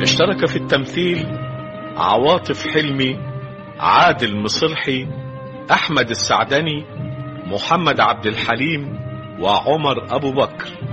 اشترك في التمثيل عواطف حلمي، عادل مصلحي، أحمد السعدني، محمد عبد الحليم، وعمر أبو بكر.